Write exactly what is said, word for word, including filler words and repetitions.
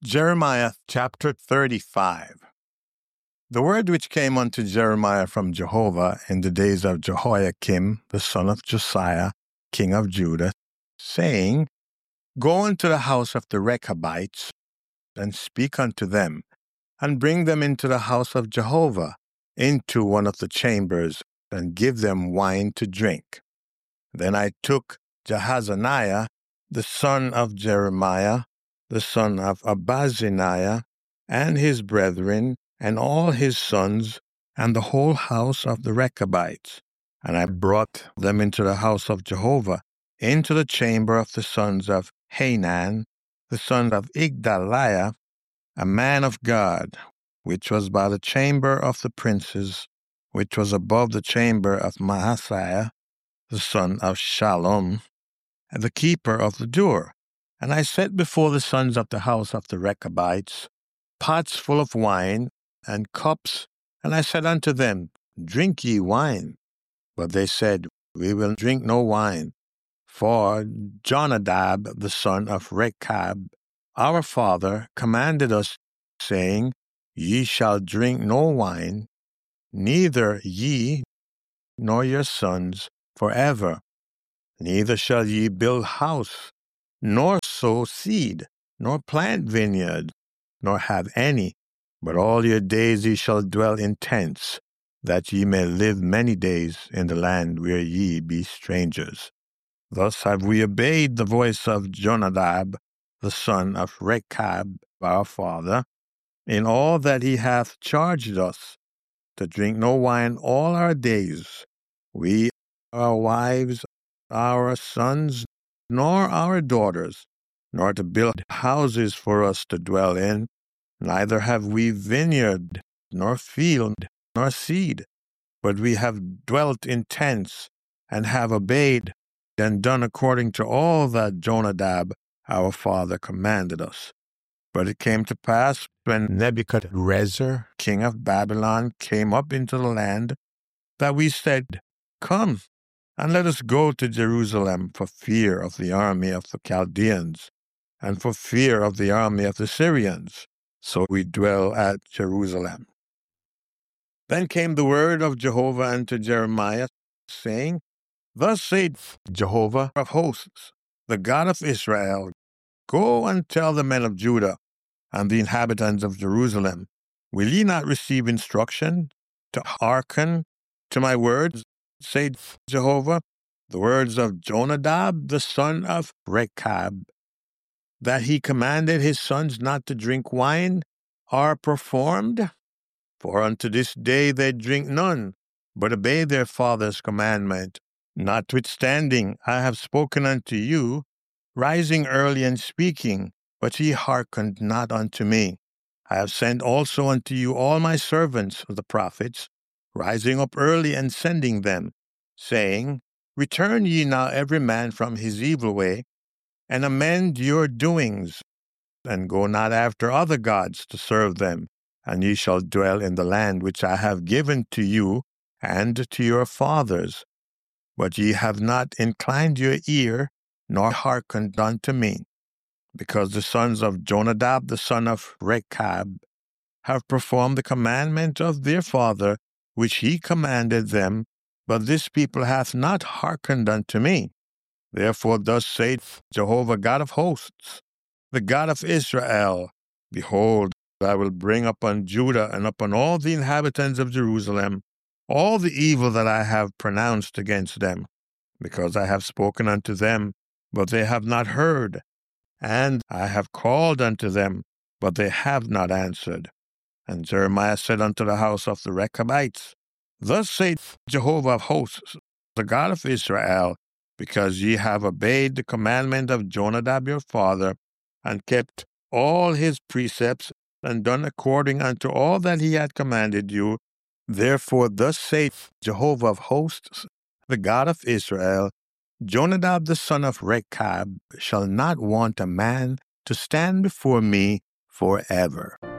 Jeremiah chapter thirty-five. The word which came unto Jeremiah from Jehovah in the days of Jehoiakim, the son of Josiah, king of Judah, saying, Go unto the house of the Rechabites, and speak unto them, and bring them into the house of Jehovah, into one of the chambers, and give them wine to drink. Then I took Jehazaniah, the son of Jeremiah, the son of Abaziniah, and his brethren, and all his sons, and the whole house of the Rechabites. And I brought them into the house of Jehovah, into the chamber of the sons of Hanan, the son of Igdaliah, a man of God, which was by the chamber of the princes, which was above the chamber of Maaseiah, the son of Shallum, and the keeper of the door. And I set before the sons of the house of the Rechabites pots full of wine and cups, and I said unto them, Drink ye wine. But they said, We will drink no wine. For Jonadab, the son of Rechab, our father, commanded us, saying, Ye shall drink no wine, neither ye nor your sons forever. Neither shall ye build house, nor sow seed, nor plant vineyard, nor have any, but all your days ye shall dwell in tents, that ye may live many days in the land where ye be strangers. Thus have we obeyed the voice of Jonadab, the son of Rechab, our father, in all that he hath charged us, to drink no wine all our days, we, our wives, our sons, nor our daughters, nor to build houses for us to dwell in, neither have we vineyard, nor field, nor seed, but we have dwelt in tents, and have obeyed and done according to all that Jonadab our father commanded us. But it came to pass, when Nebuchadrezzar, king of Babylon, came up into the land, that we said, Come, and let us go to Jerusalem for fear of the army of the Chaldeans, and for fear of the army of the Syrians. So we dwell at Jerusalem. Then came the word of Jehovah unto Jeremiah, saying, Thus saith Jehovah of hosts, the God of Israel, Go and tell the men of Judah and the inhabitants of Jerusalem, Will ye not receive instruction to hearken to my words, saith Jehovah, the words of Jonadab, the son of Rechab, that he commanded his sons not to drink wine, are performed? For unto this day they drink none, but obey their father's commandment. Notwithstanding, I have spoken unto you, rising early and speaking, but ye hearkened not unto me. I have sent also unto you all my servants, the prophets, rising up early and sending them, saying, Return ye now every man from his evil way, and amend your doings, and go not after other gods to serve them, and ye shall dwell in the land which I have given to you and to your fathers. But ye have not inclined your ear, nor hearkened unto me, because the sons of Jonadab, the son of Rechab, have performed the commandment of their father, which he commanded them, but this people hath not hearkened unto me. Therefore thus saith Jehovah God of hosts, the God of Israel, Behold, I will bring upon Judah and upon all the inhabitants of Jerusalem all the evil that I have pronounced against them, because I have spoken unto them, but they have not heard, and I have called unto them, but they have not answered. And Jeremiah said unto the house of the Rechabites, Thus saith Jehovah of hosts, the God of Israel, because ye have obeyed the commandment of Jonadab your father, and kept all his precepts, and done according unto all that he had commanded you, therefore thus saith Jehovah of hosts, the God of Israel, Jonadab the son of Rechab shall not want a man to stand before me forever.